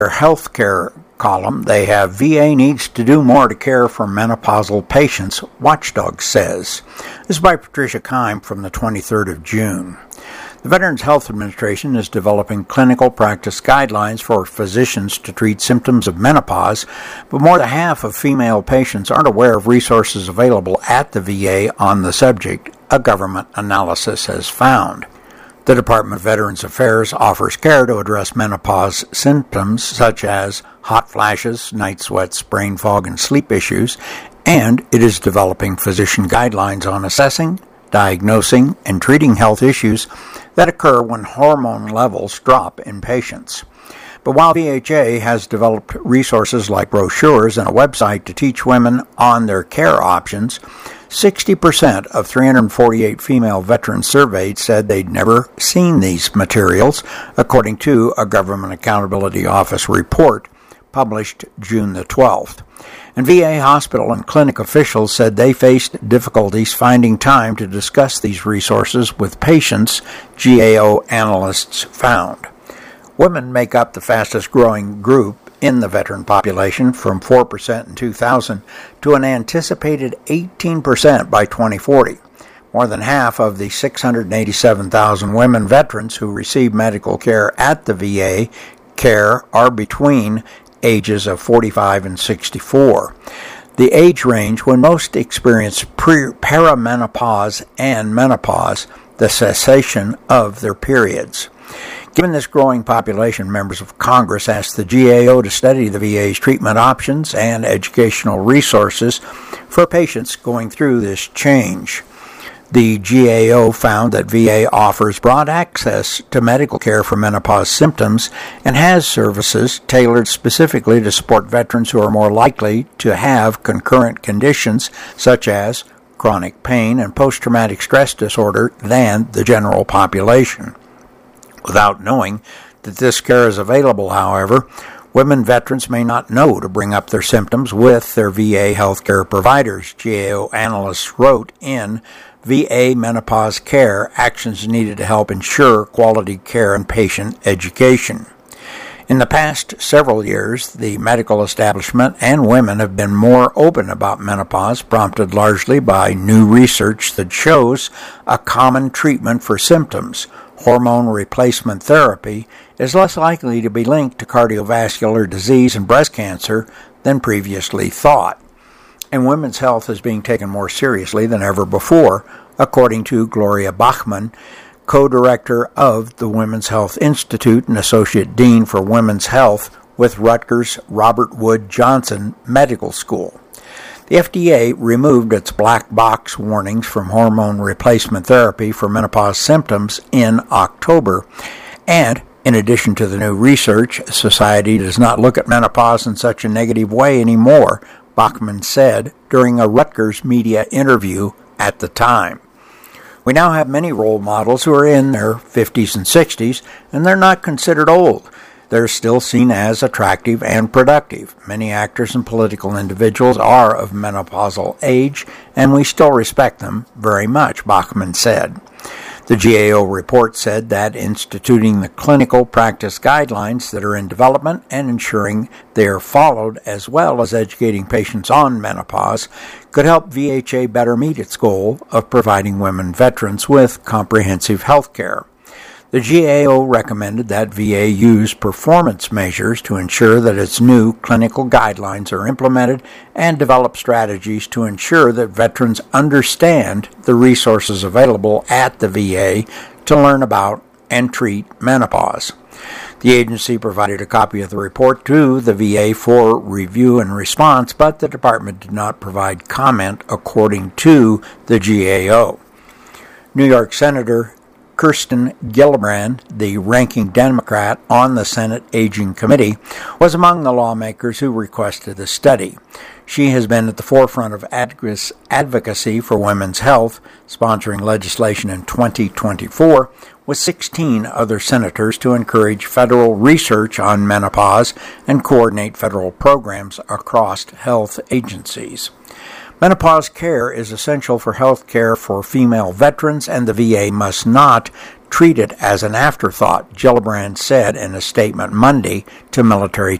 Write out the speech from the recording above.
their healthcare column, they have VA needs to do more to care for menopausal patients, Watchdog says. This is by Patricia Keim from the 23rd of June. The Veterans Health Administration is developing clinical practice guidelines for physicians to treat symptoms of menopause, but more than half of female patients aren't aware of resources available at the VA on the subject, a government analysis has found. The Department of Veterans Affairs offers care to address menopause symptoms such as hot flashes, night sweats, brain fog, and sleep issues, and it is developing physician guidelines on assessing, diagnosing, and treating health issues that occur when hormone levels drop in patients. But while VHA has developed resources like brochures and a website to teach women on their care options, 60% of 348 female veterans surveyed said they'd never seen these materials, according to a Government Accountability Office report published June the 12th. And VA hospital and clinic officials said they faced difficulties finding time to discuss these resources with patients, GAO analysts found. Women make up the fastest growing group in the veteran population, from 4% in 2000 to an anticipated 18% by 2040. More than half of the 687,000 women veterans who receive medical care at the VA care are between ages of 45 and 64. The age range when most experience perimenopause and menopause, the cessation of their periods. Given this growing population, members of Congress asked the GAO to study the VA's treatment options and educational resources for patients going through this change. The GAO found that VA offers broad access to medical care for menopause symptoms and has services tailored specifically to support veterans who are more likely to have concurrent conditions such as chronic pain and post-traumatic stress disorder than the general population. Without knowing that this care is available, however, women veterans may not know to bring up their symptoms with their VA healthcare providers, GAO analysts wrote in VA Menopause Care, Actions Needed to Help Ensure Quality Care and Patient Education. In the past several years, the medical establishment and women have been more open about menopause, prompted largely by new research that shows a common treatment for symptoms, hormone replacement therapy, is less likely to be linked to cardiovascular disease and breast cancer than previously thought. And women's health is being taken more seriously than ever before, according to Gloria Bachman, co-director of the Women's Health Institute and associate dean for women's health with Rutgers Robert Wood Johnson Medical School. The FDA removed its black box warnings from hormone replacement therapy for menopause symptoms in October, and in addition to the new research, society does not look at menopause in such a negative way anymore, Bachman said during a Rutgers media interview at the time. We now have many role models who are in their 50s and 60s, and they're not considered old. They're still seen as attractive and productive. Many actors and political individuals are of menopausal age, and we still respect them very much, Bachman said. The GAO report said that instituting the clinical practice guidelines that are in development and ensuring they are followed, as well as educating patients on menopause, could help VHA better meet its goal of providing women veterans with comprehensive health care. The GAO recommended that VA use performance measures to ensure that its new clinical guidelines are implemented and develop strategies to ensure that veterans understand the resources available at the VA to learn about and treat menopause. The agency provided a copy of the report to the VA for review and response, but the department did not provide comment according to the GAO. New York Senator Kirsten Gillibrand, the ranking Democrat on the Senate Aging Committee, was among the lawmakers who requested the study. She has been at the forefront of advocacy for women's health, sponsoring legislation in 2024 with 16 other senators to encourage federal research on menopause and coordinate federal programs across health agencies. Menopause care is essential for health care for female veterans, and the VA must not treat it as an afterthought, Gillibrand said in a statement Monday to military